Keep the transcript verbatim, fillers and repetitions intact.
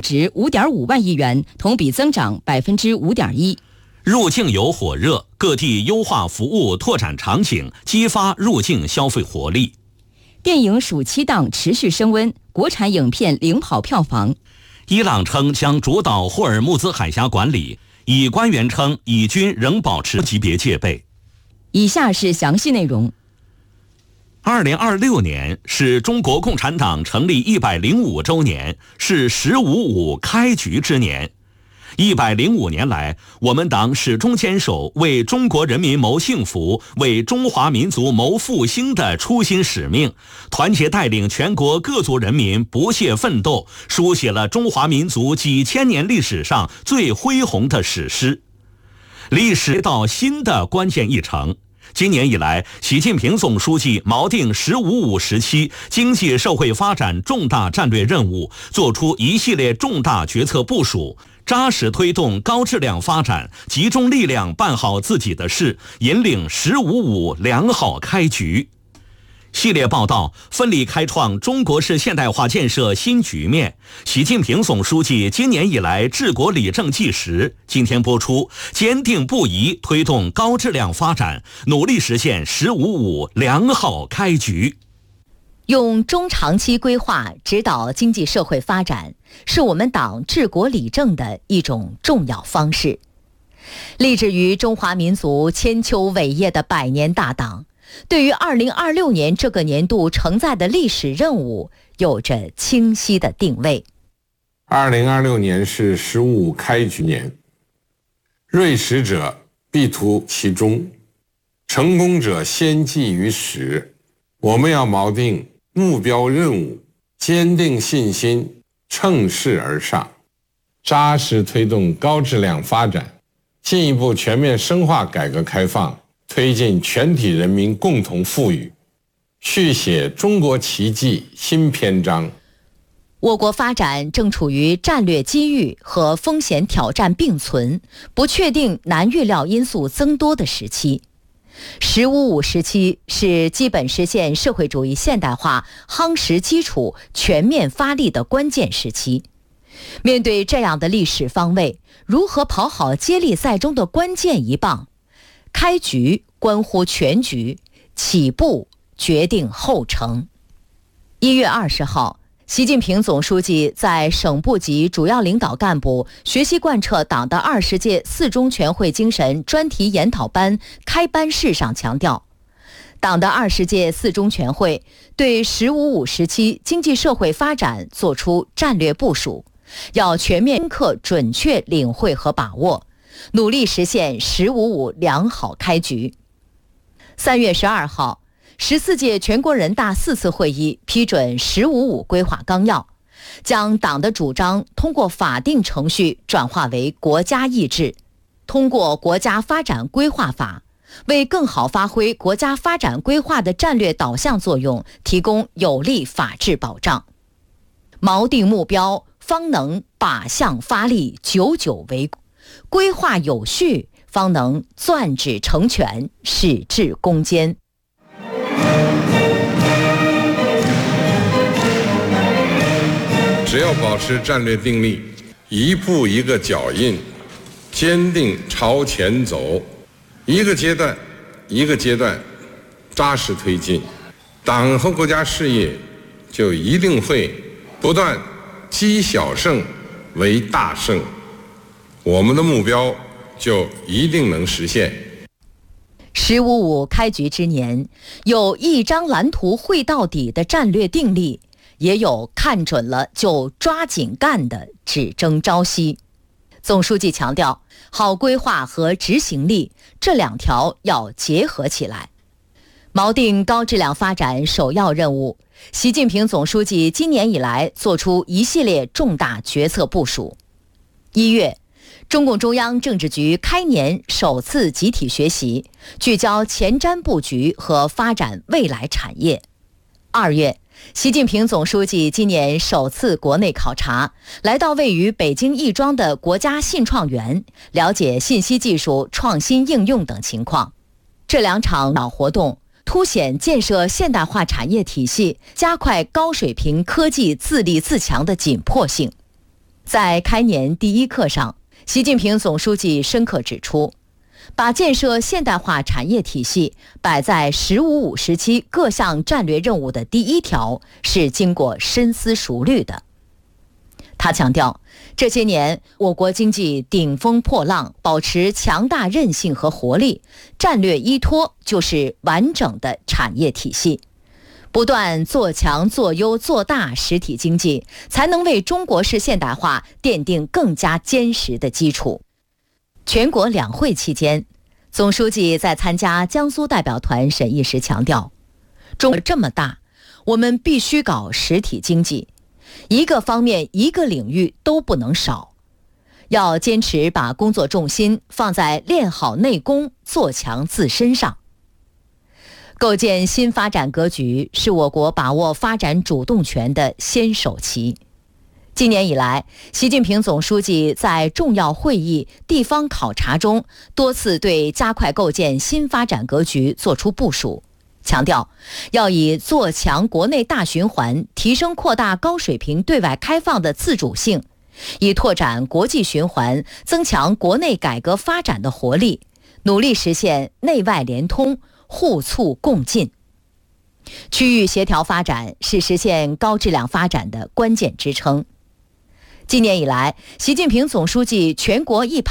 值五点五万亿元，同比增长百分之五点一。 入境游火热，各地优化服务、拓展场景，激发入境消费活力。 电影暑期档持续升温，国产影片领跑票房。 伊朗称将主导霍尔木兹海峡管理，以官员称以军仍保持级别戒备。 以下是详细内容。 二零二六年是中国共产党成立一百零五周年，是十五五开局之年。一百零五年来，我们党始终坚守为中国人民谋幸福、为中华民族谋复兴的初心使命，团结带领全国各族人民不懈奋斗，书写了中华民族几千年历史上最恢宏的史诗。历史到新的关键一程。今年以来，习近平总书记锚定“十五五”时期经济社会发展重大战略任务，作出一系列重大决策部署，扎实推动高质量发展，集中力量办好自己的事，引领“十五五”良好开局。系列报道奋力开创中国式现代化建设新局面，习近平总书记今年以来治国理政纪实。今天播出，坚定不移推动高质量发展，努力实现“十五五”良好开局。 用中长期规划指导经济社会发展，是我们党治国理政的一种重要方式。立志于中华民族千秋伟业的百年大党，对于二零二六年这个年度承载的历史任务有着清晰的定位。 二零二六年是“十五五”开局年，锐实者必图其中，成功者先记于始。我们要锚定目标任务，坚定信心，乘势而上，扎实推动高质量发展，进一步全面深化改革开放，推进全体人民共同富裕，续写中国奇迹新篇章。 我国发展正处于战略机遇和风险挑战并存、不确定难预料因素增多的时期。十五五时期是基本实现社会主义现代化夯实基础、全面发力的关键时期。面对这样的历史方位，如何跑好接力赛中的关键一棒？开局关乎全局，起步决定后程。一月二十号，习近平总书记在省部级主要领导干部学习贯彻党的二十届四中全会精神专题研讨班开班式上强调，党的二十届四中全会对“十五五”时期经济社会发展作出战略部署，要全面深刻准确领会和把握，努力实现“十五五”良好开局。三月十二号，十四届全国人大四次会议批准“十五五”规划纲要，将党的主张通过法定程序转化为国家意志，通过国家发展规划法，为更好发挥国家发展规划的战略导向作用提供有力法治保障。锚定目标，方能靶向发力，久久为功；规划有序，方能攥指成拳，矢志攻坚。 只要保持战略定力，一步一个脚印，坚定朝前走，一个阶段一个阶段扎实推进，党和国家事业就一定会不断积小胜为大胜，我们的目标就一定能实现。 十五五开局之年，有一张蓝图绘到底的战略定力，也有看准了就抓紧干的只争朝夕。总书记强调，好规划和执行力这两条要结合起来。锚定高质量发展首要任务，习近平总书记今年以来作出一系列重大决策部署。一月，中共中央政治局开年首次集体学习，聚焦前瞻布局和发展未来产业。二月，习近平总书记今年首次国内考察，来到位于北京亦庄的国家信创园，了解信息技术创新应用等情况。这两场老活动凸显建设现代化产业体系、加快高水平科技自立自强的紧迫性。 在开年第一课上，习近平总书记深刻指出，把建设现代化产业体系摆在“十五五”时期各项战略任务的第一条，是经过深思熟虑的。他强调，这些年我国经济顶风破浪，保持强大韧性和活力，战略依托就是完整的产业体系。不断做强、做优、做大实体经济，才能为中国式现代化奠定更加坚实的基础。全国两会期间，总书记在参加江苏代表团审议时强调，中国这么大，我们必须搞实体经济，一个方面一个领域都不能少，要坚持把工作重心放在练好内功、做强自身上。构建新发展格局是我国把握发展主动权的先手棋。今年以来，习近平总书记在重要会议、地方考察中多次对加快构建新发展格局作出部署，强调要以做强国内大循环、提升扩大高水平对外开放的自主性，以拓展国际循环，增强国内改革发展的活力，努力实现内外联通、互促共进。区域协调发展是实现高质量发展的关键支撑。今年以来，习近平总书记全国一